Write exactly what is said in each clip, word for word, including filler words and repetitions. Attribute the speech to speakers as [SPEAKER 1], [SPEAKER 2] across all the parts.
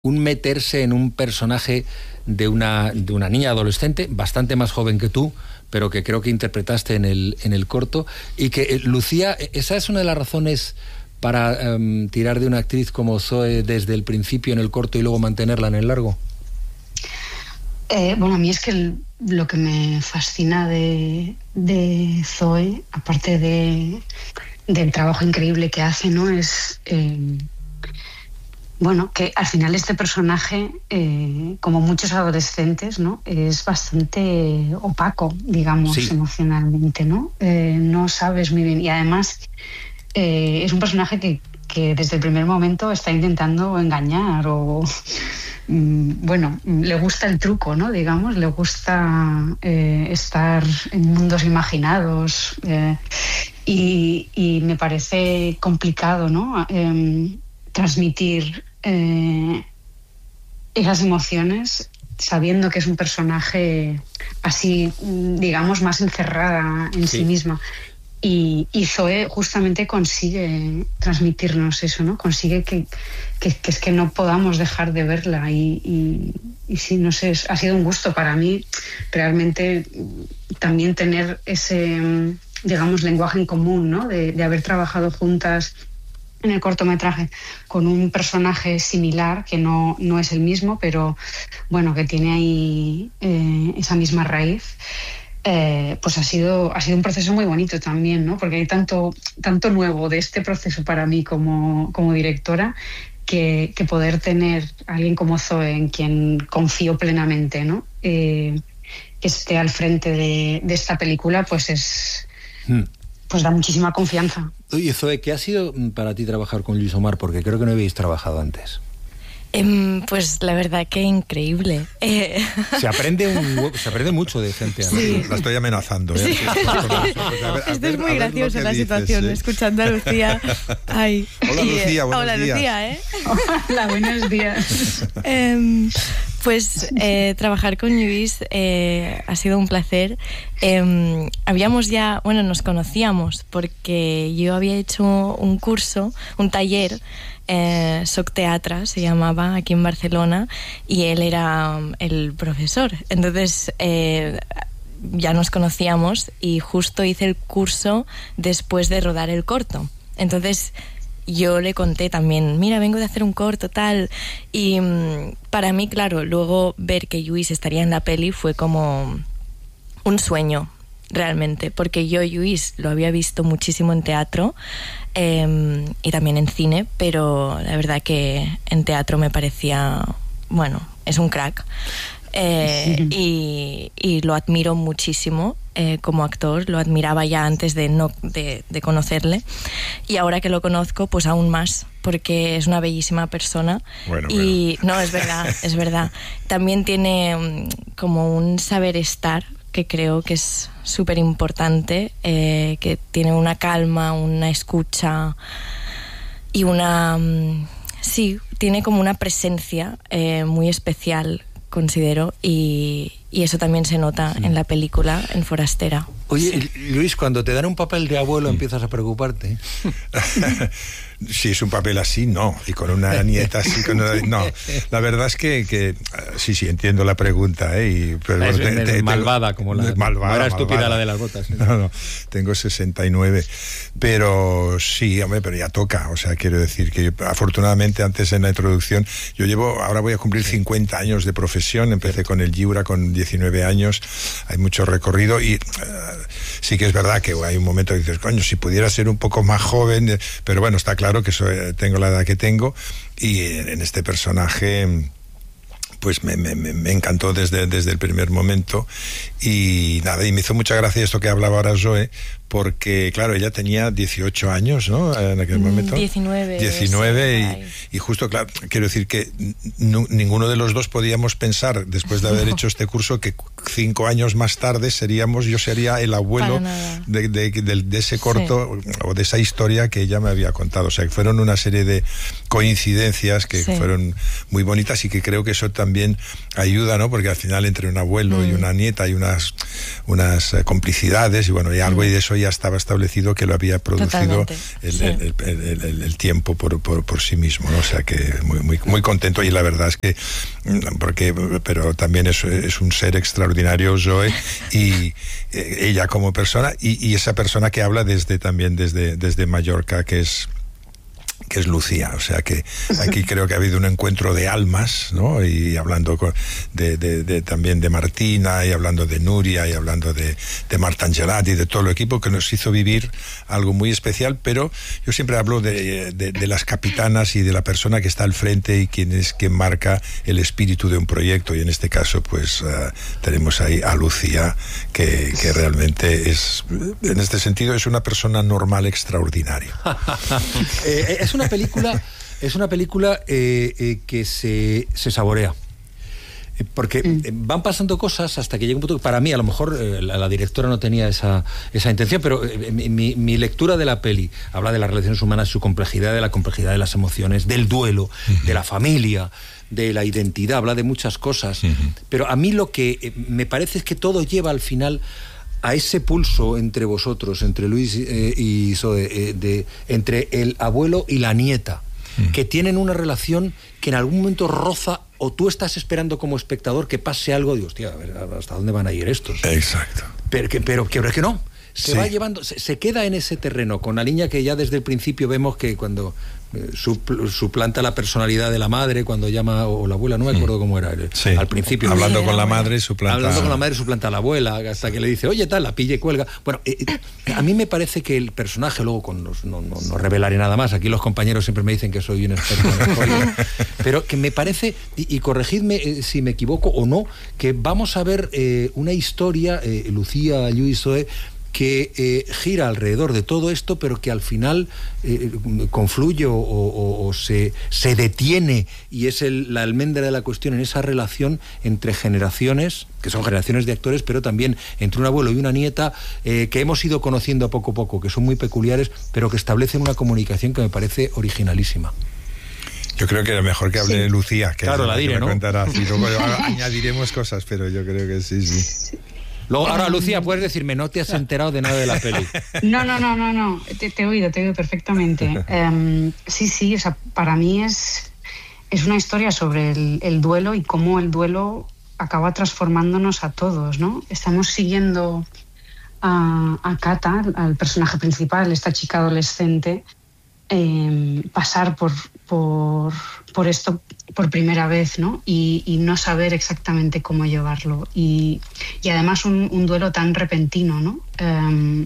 [SPEAKER 1] un meterse en un personaje de una, de una niña adolescente, bastante más joven que tú, pero que creo que interpretaste en el, en el corto, y que eh, Lucía, esa es una de las razones para um, tirar de una actriz como Zoe desde el principio en el corto y luego mantenerla en el largo.
[SPEAKER 2] Eh, bueno, a mí es que el, lo que me fascina de, de Zoe, aparte de, del trabajo increíble que hace, ¿no? Es... Eh, Bueno, que al final este personaje, eh, como muchos adolescentes, ¿no? Es bastante opaco, digamos, sí. emocionalmente, ¿no? Eh, no sabes muy bien. Y además eh, es un personaje que, que desde el primer momento está intentando engañar o... Bueno, le gusta el truco, ¿no? Digamos, le gusta eh, estar en mundos imaginados eh, y, y me parece complicado, ¿no? Eh, transmitir eh, esas emociones sabiendo que es un personaje así, digamos, más encerrada en sí, sí misma. Y, y Zoe justamente consigue transmitirnos eso, ¿no? Consigue que, que, que es que no podamos dejar de verla y, y, y sí, no sé, ha sido un gusto para mí realmente también tener ese, digamos, lenguaje en común, ¿no? De, de haber trabajado juntas en el cortometraje con un personaje similar, que no, no es el mismo, pero bueno, que tiene ahí eh, esa misma raíz. Eh, pues ha sido, ha sido un proceso muy bonito también, ¿no? Porque hay tanto, tanto nuevo de este proceso para mí como, como directora, que, que poder tener a alguien como Zoe, en quien confío plenamente, ¿no? Eh, que esté al frente de, de esta película, pues es... Hmm. Pues da muchísima confianza.
[SPEAKER 1] Oye, Zoe, ¿qué ha sido para ti trabajar con Lluís Omar? Porque creo que no habéis trabajado antes.
[SPEAKER 3] Eh, pues la verdad que increíble. Eh...
[SPEAKER 1] Se aprende un, se aprende mucho de gente.
[SPEAKER 4] Sí. La estoy amenazando. ¿eh?
[SPEAKER 3] Sí. Esto es muy graciosa la dices, situación, ¿eh? Escuchando a Lucía. Ay.
[SPEAKER 4] Hola, Lucía, buenos
[SPEAKER 3] Hola,
[SPEAKER 4] días.
[SPEAKER 3] Lucía, ¿eh?
[SPEAKER 2] Hola, buenos días.
[SPEAKER 3] eh, pues eh, trabajar con Lluís eh, ha sido un placer. Eh, habíamos ya, bueno, nos conocíamos porque yo había hecho un curso, un taller, eh, Soc Teatra se llamaba, aquí en Barcelona, y él era um, el profesor. Entonces eh, ya nos conocíamos y justo hice el curso después de rodar el corto. Entonces yo le conté también, mira, vengo de hacer un corto, tal. Y um, para mí, claro, luego ver que Lluís estaría en la peli fue como un sueño, realmente, porque yo Lluís lo había visto muchísimo en teatro eh, y también en cine, pero la verdad que en teatro me parecía, bueno, es un crack. Eh, sí. y, y lo admiro muchísimo eh, como actor, lo admiraba ya antes de, no, de, de conocerle, y ahora que lo conozco pues aún más, porque es una bellísima persona.
[SPEAKER 4] Bueno,
[SPEAKER 3] y
[SPEAKER 4] bueno.
[SPEAKER 3] No, es verdad, es verdad. También tiene um, como un saber estar que creo que es súper importante, eh, que tiene una calma, una escucha y una... Um, sí, tiene como una presencia eh, muy especial, considero, y, y eso también se nota sí. en la película, en Forastera.
[SPEAKER 1] Oye, sí. Luis, cuando te dan un papel de abuelo empiezas a preocuparte.
[SPEAKER 4] Si es un papel así, no. Y con una nieta así, con una... no. La verdad es que, que sí, sí, entiendo la pregunta, ¿eh? Y, pero,
[SPEAKER 1] es,
[SPEAKER 4] bueno, te,
[SPEAKER 1] te,
[SPEAKER 4] te,
[SPEAKER 1] malvada, como la...
[SPEAKER 4] Malvada,
[SPEAKER 1] no era estúpida
[SPEAKER 4] malvada.
[SPEAKER 1] La de las botas. ¿Sí?
[SPEAKER 4] No, no, tengo sesenta y nueve. Pero sí, hombre, pero ya toca. O sea, quiero decir que yo, afortunadamente, antes en la introducción, yo llevo, ahora voy a cumplir cincuenta años de profesión. Empecé con el Lliura con diecinueve años. Hay mucho recorrido y... Uh, sí que es verdad que hay un momento que dices, coño, si pudiera ser un poco más joven, pero bueno, está claro que soy, tengo la edad que tengo, y en, en este personaje pues me, me, me encantó desde, desde el primer momento, y nada, y me hizo mucha gracia esto que hablaba ahora Zoe, porque claro, ella tenía dieciocho años, ¿no? En aquel momento.
[SPEAKER 3] diecinueve.
[SPEAKER 4] diecinueve
[SPEAKER 3] sí,
[SPEAKER 4] y, y justo, claro, quiero decir que n- ninguno de los dos podíamos pensar, después de haber hecho este curso, que cinco años más tarde seríamos, yo sería el abuelo de, de, de, de ese corto, sí. o de esa historia que ella me había contado. O sea, que fueron una serie de coincidencias que sí. fueron muy bonitas, y que creo que eso también también ayuda, ¿no? Porque al final entre un abuelo mm. y una nieta hay unas, unas eh, complicidades y bueno, y algo mm. y de eso ya estaba establecido que lo había producido el, sí. el, el, el, el, el tiempo por, por, por sí mismo, ¿no? O sea que muy, muy, muy contento, y la verdad es que, porque, pero también es, es un ser extraordinario, Zoe, y eh, ella como persona, y, y esa persona que habla desde también desde, desde Mallorca, que es que es Lucía, o sea que aquí creo que ha habido un encuentro de almas, ¿no? Y hablando con, de, de, de, también de Martina, y hablando de Nuria, y hablando de, de Marta Angelati, de todo el equipo, que nos hizo vivir algo muy especial, pero yo siempre hablo de, de, de las capitanas y de la persona que está al frente y quien es quien marca el espíritu de un proyecto, y en este caso pues uh, tenemos ahí a Lucía, que, que realmente es, en este sentido, es una persona normal extraordinaria.
[SPEAKER 1] eh, es una película, es una película eh, eh, que se, se saborea. Porque mm. van pasando cosas hasta que llega un punto que para mí, a lo mejor eh, la, la directora no tenía esa, esa intención, pero eh, mi, mi lectura de la peli habla de las relaciones humanas, su complejidad, de la complejidad de las emociones, del duelo, uh-huh. de la familia, de la identidad, habla de muchas cosas. Uh-huh. Pero a mí lo que eh, me parece es que todo lleva al final a ese pulso entre vosotros, entre Luis eh, y Zoe, eh, de, entre el abuelo y la nieta, mm. que tienen una relación que en algún momento roza, o tú estás esperando como espectador que pase algo, digo, hostia, a ver, ¿hasta dónde van a ir estos?
[SPEAKER 4] Exacto.
[SPEAKER 1] Pero que, pero, pero es que no, se
[SPEAKER 4] sí.
[SPEAKER 1] va llevando, se, se queda en ese terreno, con la niña que ya desde el principio vemos que cuando Supl- suplanta la personalidad de la madre cuando llama, o la abuela, no me acuerdo cómo era,
[SPEAKER 4] sí.
[SPEAKER 1] al principio.
[SPEAKER 4] Hablando sí, con la madre, suplanta...
[SPEAKER 1] Hablando con la madre, suplanta a la abuela, hasta que le dice, oye, tal, la pille y cuelga. Bueno, eh, a mí me parece que el personaje, luego con los, no, no, no revelaré nada más, aquí los compañeros siempre me dicen que soy un experto en spoiler, pero que me parece, y, y corregidme eh, si me equivoco o no, que vamos a ver eh, una historia, eh, Lucía, Lluís, Zoe, que eh, gira alrededor de todo esto, pero que al final eh, confluye o, o, o se, se detiene, y es el, la almendra de la cuestión en esa relación entre generaciones, que son generaciones de actores, pero también entre un abuelo y una nieta, eh, que hemos ido conociendo poco a poco, que son muy peculiares, pero que establecen una comunicación que me parece originalísima.
[SPEAKER 4] Yo creo que lo mejor que hable sí. Lucía, que
[SPEAKER 1] claro,
[SPEAKER 4] es
[SPEAKER 1] la diré, ¿no?
[SPEAKER 4] Contará, y luego añadiremos cosas, pero yo creo que sí, sí.
[SPEAKER 1] Luego, ahora, Lucía, puedes decirme, no te has enterado de nada de la peli.
[SPEAKER 2] No, no, no, no, no. Te, te he oído, te he oído perfectamente. Um, sí, sí, o sea, para mí es, es una historia sobre el, el duelo y cómo el duelo acaba transformándonos a todos, ¿no? Estamos siguiendo a, a Kata, al personaje principal, esta chica adolescente, eh, pasar por, por, por esto por primera vez, ¿no? Y, y no saber exactamente cómo llevarlo. Y, y además un, un duelo tan repentino, ¿no? Um,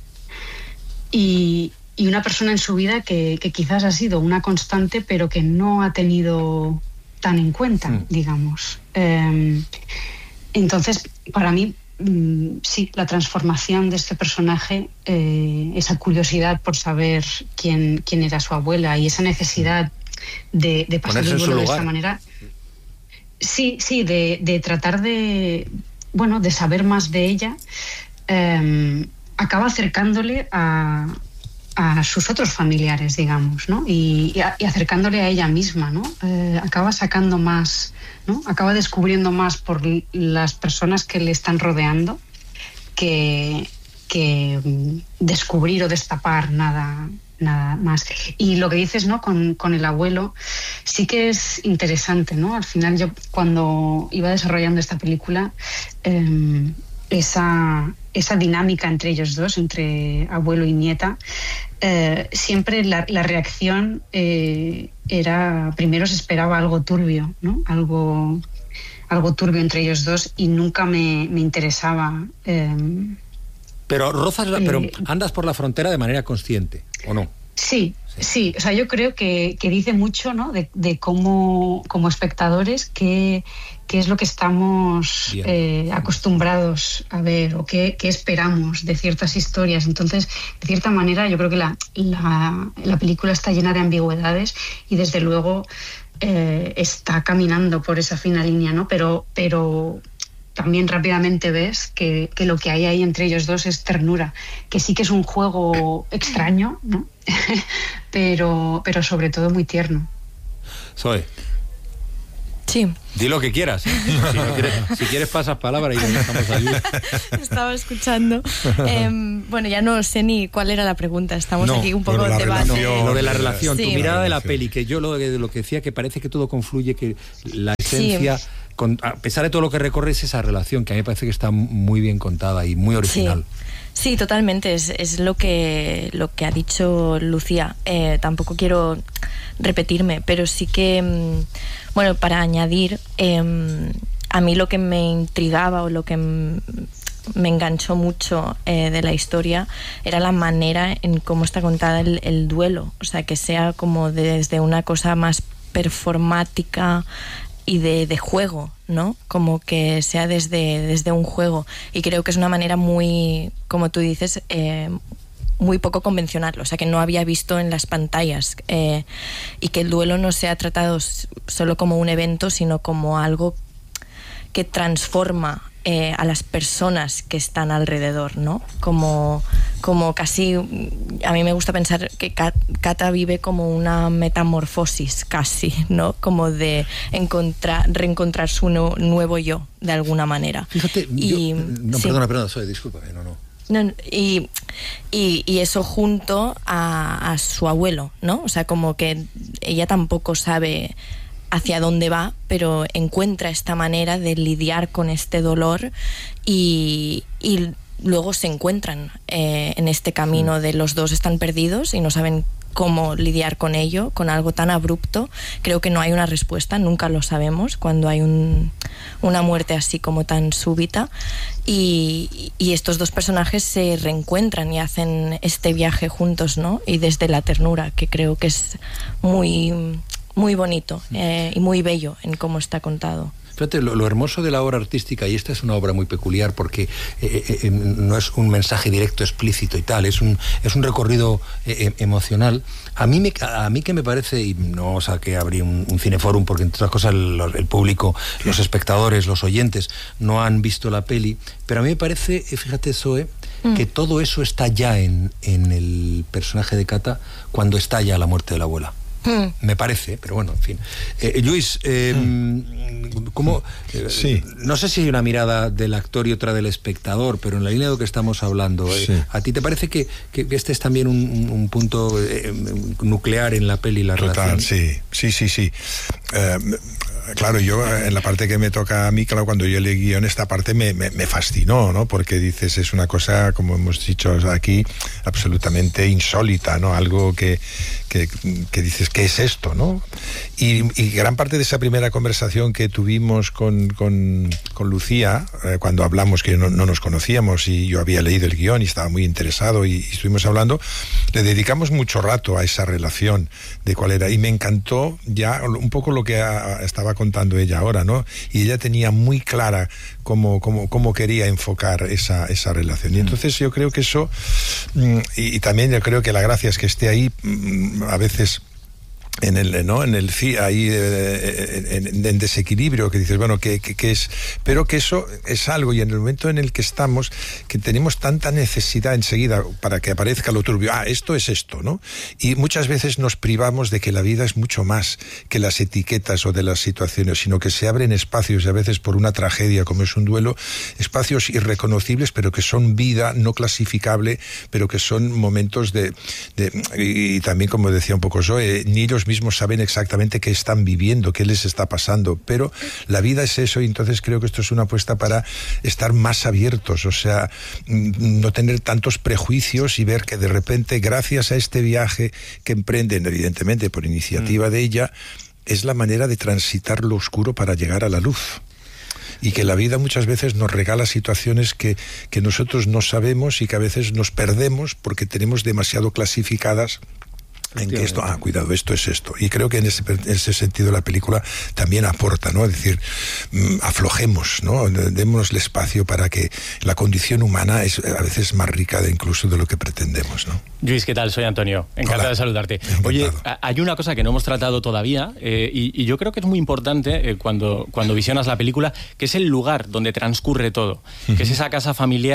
[SPEAKER 2] y, y una persona en su vida que, que quizás ha sido una constante, pero que no ha tenido tan en cuenta, mm. digamos. Um, entonces, para mí, um, sí, la transformación de este personaje, eh, esa curiosidad por saber quién, quién era su abuela y esa necesidad de, de pasar el duelo de esta manera, sí, sí, de, de tratar de, bueno, de saber más de ella, eh, acaba acercándole a, a sus otros familiares, digamos, ¿no? Y, y, a, y acercándole a ella misma, ¿no? Eh, acaba sacando más, ¿no? Acaba descubriendo más por las personas que le están rodeando que, que descubrir o destapar nada, nada más. Y lo que dices, ¿no? Con, con el abuelo, sí que es interesante, ¿no? Al final yo, cuando iba desarrollando esta película, eh, esa, esa dinámica entre ellos dos, entre abuelo y nieta, eh, siempre la, la reacción eh, era, primero se esperaba algo turbio, ¿no? Algo, algo turbio entre ellos dos, y nunca me, me interesaba. Eh,
[SPEAKER 1] pero rozas, la, eh, pero andas por la frontera de manera consciente, ¿o no?
[SPEAKER 2] Sí, sí, sí. O sea, yo creo que, que dice mucho, ¿no? De, de cómo, como espectadores, qué, qué es lo que estamos eh, acostumbrados a ver, o qué, qué esperamos de ciertas historias. Entonces, de cierta manera, yo creo que la, la, la película está llena de ambigüedades y, desde luego, eh, está caminando por esa fina línea, ¿no? Pero, pero también rápidamente ves que, que lo que hay ahí entre ellos dos es ternura, que sí que es un juego extraño, ¿no? pero, pero sobre todo muy tierno.
[SPEAKER 1] Zoe.
[SPEAKER 3] Sí, Sí.
[SPEAKER 1] Di lo que quieras. ¿eh? Si, no quieres, si quieres pasas palabra y dejamos allí.
[SPEAKER 3] Estaba escuchando. Eh, bueno, ya no sé ni cuál era la pregunta. Estamos
[SPEAKER 1] no,
[SPEAKER 3] aquí un poco de debate.
[SPEAKER 1] No, lo de la relación,
[SPEAKER 3] sí.
[SPEAKER 1] tu mirada de la peli, que yo lo, lo que decía, que parece que todo confluye, que la esencia, sí. con, a pesar de todo lo que recorres, esa relación, que a mí me parece que está muy bien contada y muy original.
[SPEAKER 3] Sí. Sí, totalmente, es, es lo que lo que ha dicho Lucía. Eh, tampoco quiero repetirme, pero sí que, bueno, para añadir, eh, a mí lo que me intrigaba o lo que me enganchó mucho eh, de la historia era la manera en cómo está contada el, el duelo, o sea, que sea como desde una cosa más performática y de, de juego, ¿no? Como que sea desde, desde un juego. Y creo que es una manera muy, como tú dices, eh, muy poco convencional, o sea, que no había visto en las pantallas. Eh, y que el duelo no sea tratado solo como un evento, sino como algo que transforma eh, a las personas que están alrededor, ¿no? Como, como casi, a mí me gusta pensar que Kata vive como una metamorfosis casi, ¿no? Como de encontrar, reencontrar su no, nuevo yo, de alguna manera.
[SPEAKER 1] Fíjate,
[SPEAKER 3] y,
[SPEAKER 1] yo, no,
[SPEAKER 3] sí.
[SPEAKER 1] perdona, perdona, soy, discúlpame, no, no.
[SPEAKER 3] No, y, y, y eso junto a, a su abuelo, ¿no? O sea, como que ella tampoco sabe hacia dónde va, pero encuentra esta manera de lidiar con este dolor y, y luego se encuentran eh, en este camino de los dos están perdidos y no saben cómo lidiar con ello, con algo tan abrupto. Creo que no hay una respuesta, nunca lo sabemos cuando hay un, una muerte así como tan súbita, y, y estos dos personajes se reencuentran y hacen este viaje juntos, ¿no? Y desde la ternura, que creo que es muy, muy bonito eh, y muy bello en cómo está contado.
[SPEAKER 1] Fíjate, lo, lo hermoso de la obra artística, y esta es una obra muy peculiar porque eh, eh, no es un mensaje directo, explícito y tal, es un, es un recorrido eh, emocional. A mí, me, a mí que me parece, y no o sea, que habría un, un cineforum, porque entre otras cosas el, el público, los espectadores, los oyentes, no han visto la peli, pero a mí me parece, fíjate, Zoe, mm. que todo eso está ya en, en el personaje de Kata cuando estalla la muerte de la abuela. Me parece, pero bueno, en fin. Eh, Lluís, eh, ¿cómo? Eh,
[SPEAKER 4] sí.
[SPEAKER 1] No sé si hay una mirada del actor y otra del espectador, pero en la línea de lo que estamos hablando, eh, sí. ¿a ti te parece que, que este es también un, un punto eh, nuclear en la peli, la
[SPEAKER 4] Total,
[SPEAKER 1] relación?
[SPEAKER 4] sí, sí, sí, sí. Eh, claro, yo en la parte que me toca a mí, claro, cuando yo leí guión, esta parte me, me, me fascinó, ¿no? Porque dices, es una cosa, como hemos dicho aquí, absolutamente insólita, ¿no? Algo que, que, que dices, ¿qué es esto, no? Y, y gran parte de esa primera conversación que tuvimos con, con, con Lucía, eh, cuando hablamos, que no, no nos conocíamos y yo había leído el guión y estaba muy interesado y, y estuvimos hablando, le dedicamos mucho rato a esa relación de cuál era, y me encantó ya un poco lo que a, estaba contando ella ahora, ¿no? Y ella tenía muy clara cómo, cómo, cómo quería enfocar esa, esa relación. Y entonces yo creo que eso, y, y también yo creo que la gracia es que esté ahí a veces en el no en el ahí eh, en, en desequilibrio, que dices, bueno, que, que, que es, pero que eso es algo, y en el momento en el que estamos, que tenemos tanta necesidad enseguida para que aparezca lo turbio, ah, esto es esto, ¿no? Y muchas veces nos privamos de que la vida es mucho más que las etiquetas o de las situaciones, sino que se abren espacios, y a veces por una tragedia como es un duelo, espacios irreconocibles, pero que son vida no clasificable, pero que son momentos de, de y, y también, como decía un poco Zoe, ni ellos mismos saben exactamente qué están viviendo, qué les está pasando, pero la vida es eso, y entonces creo que esto es una apuesta para estar más abiertos, o sea, no tener tantos prejuicios y ver que de repente, gracias a este viaje que emprenden, evidentemente por iniciativa mm. de ella, es la manera de transitar lo oscuro para llegar a la luz. Y que la vida muchas veces nos regala situaciones que, que nosotros no sabemos y que a veces nos perdemos porque tenemos demasiado clasificadas en que esto, ah, cuidado, esto es esto. Y creo que en ese, en ese sentido la película también aporta, ¿no? Es decir, mmm, aflojemos, ¿no? Démonos el espacio para que la condición humana es a veces más rica de incluso de lo que pretendemos, ¿no?
[SPEAKER 5] Luis, ¿qué tal? Soy Antonio. Encantado Hola. de saludarte.
[SPEAKER 4] Encantado.
[SPEAKER 5] Oye, hay una cosa que no hemos tratado todavía eh, y, y yo creo que es muy importante eh, cuando, cuando visionas la película, que es el lugar donde transcurre todo, uh-huh. que es esa casa familiar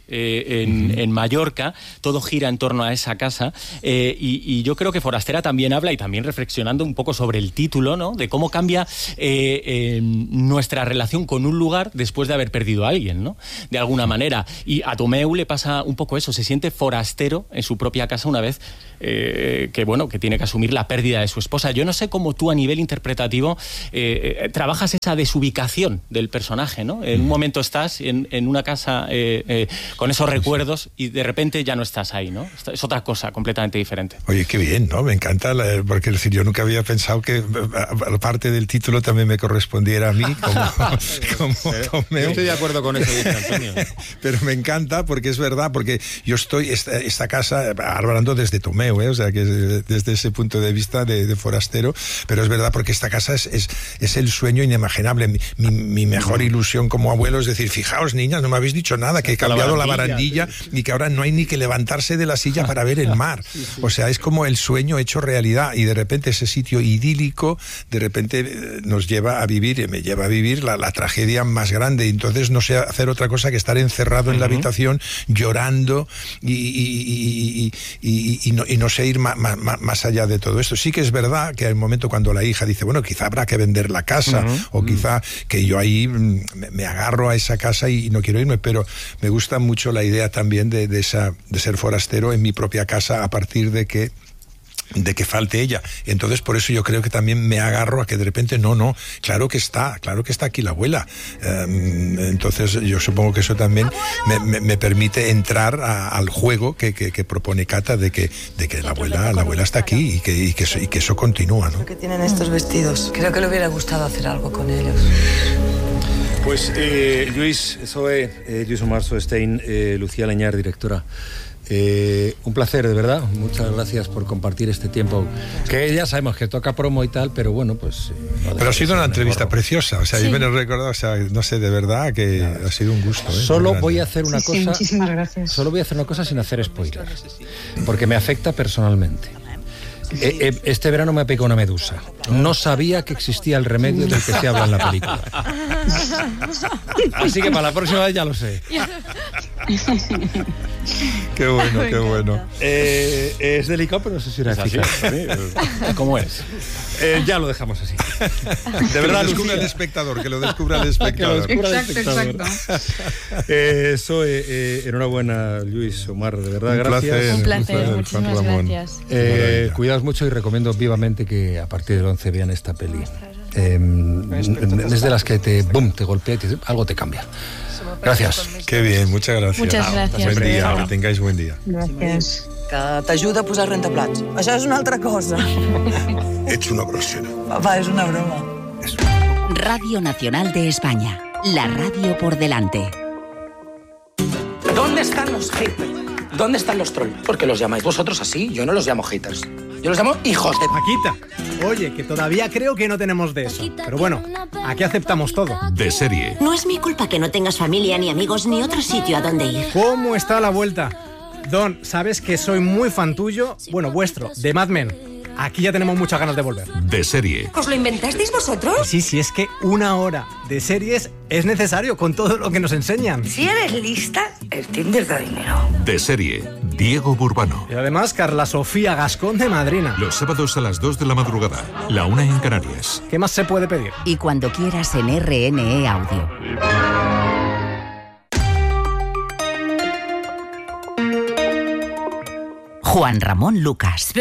[SPEAKER 5] eh, en, en Mallorca, todo gira en torno a esa casa, eh, y, y yo creo que Forastera también habla, y también reflexionando un poco sobre el título, ¿no? De cómo cambia eh, eh, nuestra relación con un lugar después de haber perdido a alguien, ¿no? De alguna manera. Y a Tomeu le pasa un poco eso, se siente forastero en su propia casa una vez eh, que, bueno, que tiene que asumir la pérdida de su esposa. Yo no sé cómo tú a nivel interpretativo eh, eh, trabajas esa desubicación del personaje, ¿no? En un momento estás en, en una casa eh, eh, con esos recuerdos y de repente ya no estás ahí, ¿no? Es otra cosa completamente diferente.
[SPEAKER 4] Oye, qué bien, ¿no? Me encanta, la, porque es decir, yo nunca había pensado que parte del título también me correspondiera a mí como, como Tomeu.
[SPEAKER 1] Yo estoy de acuerdo con eso, dice Antonio.
[SPEAKER 4] Pero me encanta porque es verdad, porque yo estoy, esta, esta casa, hablando desde Tomeu, ¿eh? O sea, que desde ese punto de vista de, de forastero, pero es verdad porque esta casa es, es, es el sueño inimaginable. Mi, mi, mi mejor ilusión como abuelo es decir, fijaos, niñas, no me habéis dicho nada, que he cambiado la barandilla, la barandilla sí. Y que ahora no hay ni que levantarse de la silla para ver el mar. Sí, sí. O sea, es como el sueño hecho realidad, y de repente ese sitio idílico de repente nos lleva a vivir, me lleva a vivir la, la tragedia más grande, y entonces no sé hacer otra cosa que estar encerrado uh-huh. en la habitación llorando y, y, y, y, y, no, y no sé ir más, más, más allá de todo esto. Sí que es verdad que hay un momento cuando la hija dice, bueno, quizá habrá que vender la casa, uh-huh. o quizá que yo ahí me, me agarro a esa casa y no quiero irme, pero me gusta mucho la idea también de, de, esa, de ser forastero en mi propia casa a partir de que de que falte ella. Entonces por eso yo creo que también me agarro a que de repente no, no, claro que está, claro que está aquí la abuela. Um, entonces yo supongo que eso también me, me, me permite entrar a, al juego que, que, que propone Cata de que, de que la abuela, la abuela está aquí y que, y que, eso, y que eso continúa, ¿no?
[SPEAKER 6] ¿Qué tienen estos vestidos? Creo que le hubiera gustado hacer algo con ellos.
[SPEAKER 1] Pues eh, Lluís, Zoe, eh, Lluís Omar Soestein, eh, Lucía Leñar, directora. Eh, un placer, de verdad. Muchas gracias por compartir este tiempo. Que ya sabemos que toca promo y tal, pero bueno, pues...
[SPEAKER 4] No pero ha sido una entrevista gorro. preciosa. O sea, sí. yo me lo he recordado, o sea, no sé, de verdad que claro. ha sido un gusto. ¿eh?
[SPEAKER 1] Solo voy a hacer una
[SPEAKER 2] sí,
[SPEAKER 1] cosa...
[SPEAKER 2] Sí, muchísimas gracias.
[SPEAKER 1] Solo voy a hacer una cosa sin hacer spoiler. Porque me afecta personalmente. Eh, eh, este verano me pegó una medusa. No sabía que existía el remedio del que se habla en la película. Así que para la próxima vez ya lo sé.
[SPEAKER 4] Qué bueno, qué bueno.
[SPEAKER 1] Eh, es delicado, pero no sé si era eficaz.
[SPEAKER 5] ¿Cómo es?
[SPEAKER 1] Eh, ya lo dejamos así.
[SPEAKER 4] De verdad, que lo descubra el espectador, que lo descubra el espectador.
[SPEAKER 1] Que lo descubra
[SPEAKER 2] exacto,
[SPEAKER 1] el espectador. Exacto. Eh, Zoe, eh, enhorabuena, Lluís, Omar, de verdad,
[SPEAKER 4] un
[SPEAKER 1] gracias.
[SPEAKER 4] Placer,
[SPEAKER 3] un placer,
[SPEAKER 4] un placer
[SPEAKER 3] muchísimas gracias.
[SPEAKER 1] Eh, cuidaos mucho y recomiendo vivamente que a partir del once vean esta peli. Eh, es de las que te, boom, te golpea y te, algo te cambia. Gracias.
[SPEAKER 4] Qué bien, muchas gracias.
[SPEAKER 3] Muchas gracias.
[SPEAKER 4] Buen día, que tengáis buen día.
[SPEAKER 2] Gracias.
[SPEAKER 6] Que t'ajuda a posar rentaplats. Això és una altra cosa.
[SPEAKER 4] Ets una grosera.
[SPEAKER 6] Papá, és una broma.
[SPEAKER 7] Radio Nacional de España. La radio por delante.
[SPEAKER 8] ¿Dónde están los haters? ¿Dónde están los trolls? Porque los llamáis vosotros así. Yo no los llamo haters. Yo los llamo hijos de...
[SPEAKER 9] Paquita, oye, que todavía creo que no tenemos de eso. Pero bueno, aquí aceptamos todo.
[SPEAKER 10] De serie.
[SPEAKER 11] No es mi culpa que no tengas familia, ni amigos, ni otro sitio a donde ir.
[SPEAKER 9] ¿Cómo está la vuelta? Don, sabes que soy muy fan tuyo, bueno, vuestro, de Mad Men. Aquí ya tenemos muchas ganas de volver.
[SPEAKER 10] De serie.
[SPEAKER 11] ¿Os lo inventasteis vosotros?
[SPEAKER 9] Sí, sí, es que una hora de series es necesario con todo lo que nos enseñan.
[SPEAKER 11] Si eres lista, el Tinder da dinero.
[SPEAKER 10] De serie. Diego Burbano.
[SPEAKER 9] Y además Carla Sofía Gascón de madrina.
[SPEAKER 10] Los sábados a las dos de la madrugada, la una en Canarias.
[SPEAKER 9] ¿Qué más se puede pedir?
[SPEAKER 7] Y cuando quieras en R N E Audio. Juan Ramón Lucas.